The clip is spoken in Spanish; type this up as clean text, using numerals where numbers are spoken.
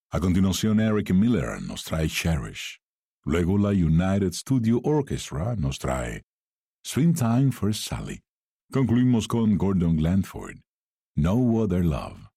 A continuación, Eric Miller nos trae Cherish. Luego, la United Studio Orchestra nos trae Swing Time for Sally. Concluimos con Gordon Glanford, No Other Love.